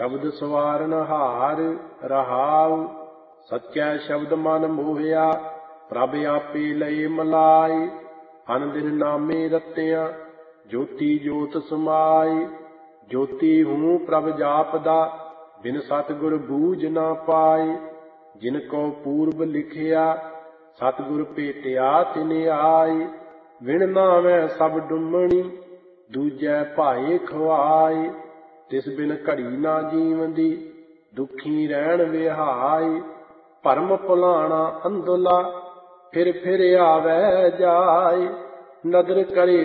ਸ਼ਬਦ ਸਵਾਰਨ ਹਾਰ ਰਹਾਉ। ਸੱਚੈ ਸ਼ਬਦ ਮਨ ਮੋਹਿਆ ਪ੍ਰਭ ਆਪੇ ਲਏ ਮਲਾਈ। ਅਨ ਦਿਨ ਨਾਮੇ ਰਤਿਆ ਜੋਤੀ ਜੋਤ ਸਮਾਈ। ਜੋਤੀ ਹੂੰ ਪ੍ਰਭ ਜਾਪਦਾ ਬਿਨ ਸਤਿਗੁਰ ਬੂਝ ਨਾ ਪਾਈ। ਜਿਨ ਕੋ ਪੂਰਬ ਲਿਖਿਆ ਸਤਿਗੁਰ ਭੇਟਿਆ ਤਿਨ ਆਈ। ਵਿਣ ਨਾਵੈ ਸਭ ਡੁੰਮਣੀ ਦੂਜੈ ਭਾਏ ਖਵਾਈ। ਤਿਸ ਬਿਨ ਘੜੀ ਨਾ ਜੀਵਦੀ ਦੁਖੀ ਰਹਿਣ ਵਿਹਾਈ। ਭਰਮ ਭੁਲਾਣਾ ਅੰਧਲਾ ਫਿਰ ਆਵੈ ਜਾਇ। ਨਦਰ ਕਰੇ